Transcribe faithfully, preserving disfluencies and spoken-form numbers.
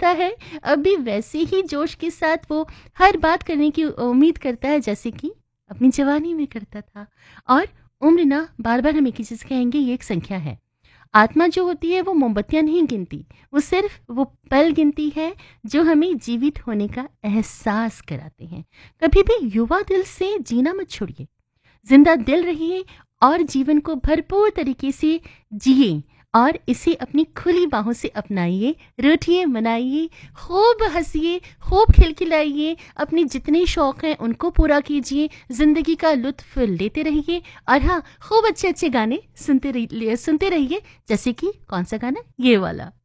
करता है, अभी वैसे ही जोश के साथ वो हर बात करने की उम्मीद करता है जैसे कि अपनी जवानी में करता था। और उम्र ना, बार-बार हम एक ही चीज़ कहेंगे, ये एक संख्या है। आत्मा जो होती है वो मोमबत्तियाँ नहीं गिनती, वो सिर्फ़ वो पल गिनती है जो हमें जीवित होने का एहसास कराते हैं। कभी भी युवा दिल से जीना मत छोड़िए, जिंदा दिल रहिए और जीवन को भरपूर तरीके से जिए और इसे अपनी खुली बाहों से अपनाइए, रूठिए, मनाइए, खूब हंसिए, खूब खिलखिलाइए, अपने जितने शौक हैं उनको पूरा कीजिए, जिंदगी का लुत्फ लेते रहिए और हाँ, खूब अच्छे अच्छे गाने सुनते रहिए सुनते रहिए जैसे कि कौन सा गाना, ये वाला।